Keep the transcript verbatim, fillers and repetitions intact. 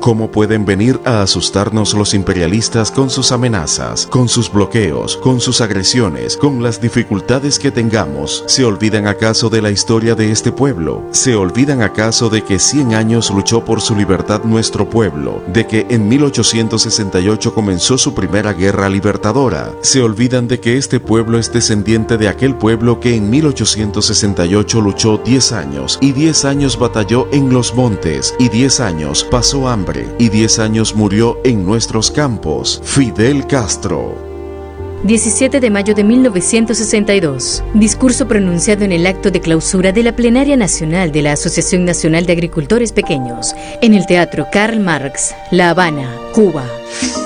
¿Cómo pueden venir a asustarnos los imperialistas con sus amenazas, con sus bloqueos, con sus agresiones, con las dificultades que tengamos? ¿Se olvidan acaso de la historia de este pueblo? ¿Se olvidan acaso de que cien años luchó por su libertad nuestro pueblo? ¿De que en mil ochocientos sesenta y ocho comenzó su primera guerra libertadora? ¿Se olvidan de que este pueblo es descendiente de aquel pueblo que en mil ochocientos sesenta y ocho luchó diez años, y diez años batalló en los montes, y diez años pasó hambre, y diez años murió en nuestros campos? Fidel Castro. diecisiete de mayo de mil novecientos sesenta y dos. Discurso pronunciado en el acto de clausura de la Plenaria Nacional de la Asociación Nacional de Agricultores Pequeños, en el Teatro Karl Marx, La Habana, Cuba.